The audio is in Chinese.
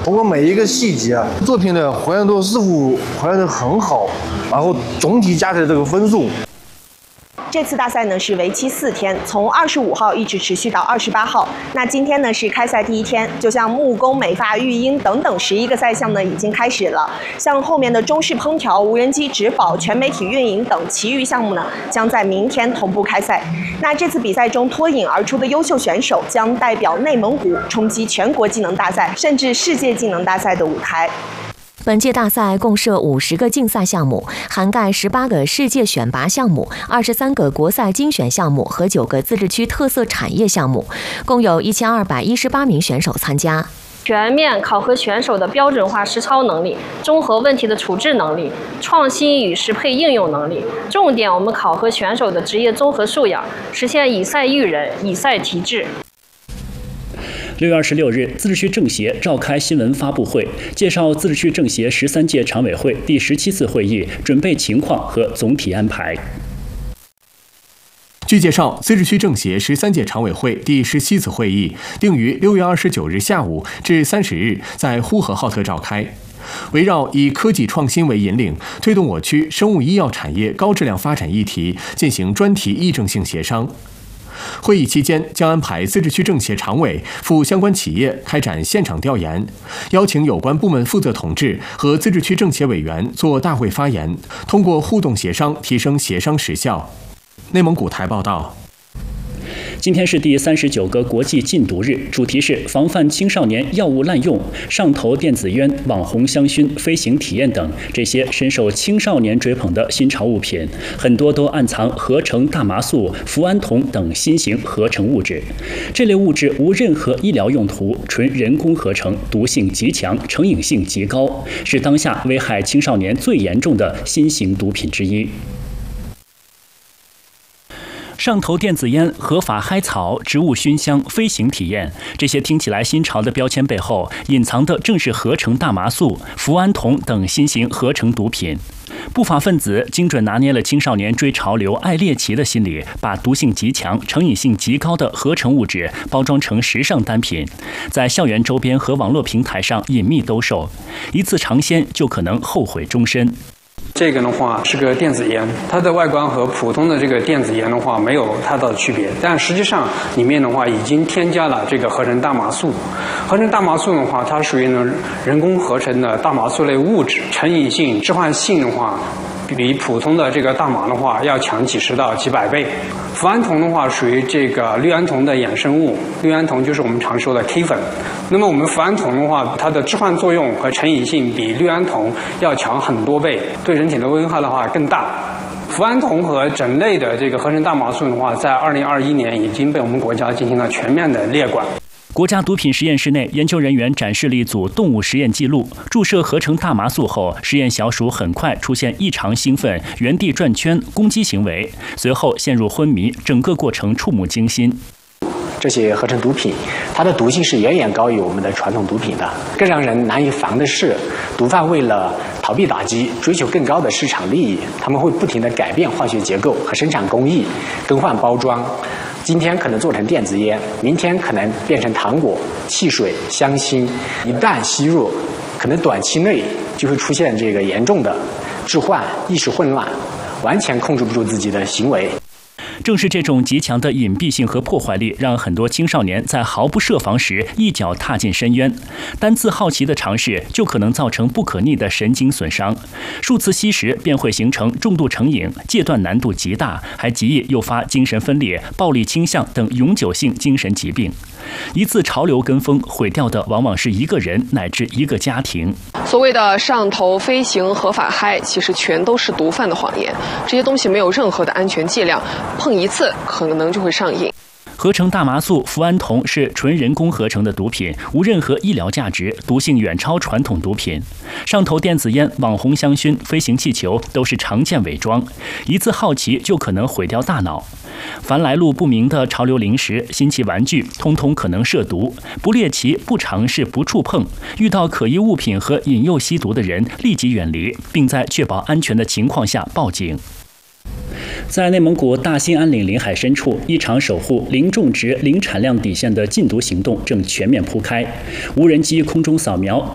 通过每一个细节啊，作品的还原度似乎还原得很好，然后总体加起来这个分数。 这次大赛呢是为期4天，从25号一直持续到28号。那今天呢是开赛第1天，就像木工、美发、育婴等等11个赛项呢已经开始了。像后面的中式烹调、无人机植保、全媒体运营等其余项目呢，将在明天同步开赛。那这次比赛中脱颖而出的优秀选手将代表内蒙古冲击全国技能大赛，甚至世界技能大赛的舞台。 本届大赛共设50个竞赛项目，涵盖18个世界选拔项目、23个国赛精选项目和9个自治区特色产业项目，共有1218名选手参加。 全面考核选手的标准化实操能力、综合问题的处置能力、创新与适配应用能力。重点我们考核选手的职业综合素养，实现以赛育人、以赛提质。 6月26日，自治区政协召开新闻发布会，介绍自治区政协13届常委会第17次会议准备情况和总体安排。 据介绍，自治区政协13届常委会第17次会议定于6月29日下午至30日在呼和浩特召开，围绕以科技创新为引领，推动我区生物医药产业高质量发展议题进行专题议政性协商。会议期间将安排自治区政协常委赴相关企业开展现场调研，邀请有关部门负责同志和自治区政协委员做大会发言，通过互动协商提升协商实效。内蒙古台报道。 今天是第39个国际禁毒日，主题是防范青少年药物滥用、上头电子烟、网红香薰、飞行体验等这些深受青少年追捧的新潮物品，很多都暗藏合成大麻素、福安酮等新型合成物质。这类物质无任何医疗用途，纯人工合成，毒性极强，成瘾性极高，是当下危害青少年最严重的新型毒品之一。上头电子烟、合法嗨草、植物熏香、飞行体验，这些听起来新潮的标签背后，隐藏的正是合成大麻素、福安酮等新型合成毒品。不法分子精准拿捏了青少年追潮流、爱猎奇的心理，把毒性极强、成瘾性极高的合成物质包装成时尚单品，在校园周边和网络平台上隐秘兜售，一次尝鲜就可能后悔终身。 这个的话是个电子烟，它的外观和普通的这个电子烟的话没有太大的区别，但实际上里面的话已经添加了这个合成大麻素。合成大麻素的话，它属于呢人工合成的大麻素类物质，成瘾性、致幻性的话，比普通的这个大麻的话要强几十到几百倍。福安酮的话属于这个氯胺酮的衍生物，氯胺酮就是我们常说的 K 粉。那么我们福安酮的话，它的致幻作用和成瘾性比氯胺酮要强很多倍，对人体的危害的话更大。福安酮和整类的这个合成大麻素的话，在2021年已经被我们国家进行了全面的列管。 国家毒品实验室内，研究人员展示了一组动物实验记录。注射合成大麻素后，实验小鼠很快出现异常兴奋、原地转圈、攻击行为，随后陷入昏迷，整个过程触目惊心。 这些合成毒品，它的毒性是远远高于我们的传统毒品的。更让人难以防的是，毒贩为了逃避打击，追求更高的市场利益，他们会不停地改变化学结构和生产工艺，更换包装。今天可能做成电子烟，明天可能变成糖果、汽水、香薰。一旦吸入，可能短期内就会出现这个严重的致幻、意识混乱，完全控制不住自己的行为。 正是这种极强的隐蔽性和破坏力，让很多青少年在毫不设防时一脚踏进深渊。单次好奇的尝试就可能造成不可逆的神经损伤，数次吸食便会形成重度成瘾，戒断难度极大，还极易诱发精神分裂、暴力倾向等永久性精神疾病。一次潮流跟风，毁掉的往往是一个人乃至一个家庭。 所谓的上头、飞行、合法嗨，其实全都是毒贩的谎言。这些东西没有任何的安全剂量，碰一次可能就会上瘾。 合成大麻素、福安酮是纯人工合成的毒品，无任何医疗价值，毒性远超传统毒品。上头电子烟、网红香薰、飞行气球都是常见伪装，一次好奇就可能毁掉大脑。凡来路不明的潮流零食、新奇玩具，通通可能涉毒。不猎奇、不尝试、不触碰，遇到可疑物品和引诱吸毒的人，立即远离，并在确保安全的情况下报警。在内蒙古大兴安岭领海深处，一场守护零种植、零产量底线的禁毒行动正全面铺开。无人机空中扫描。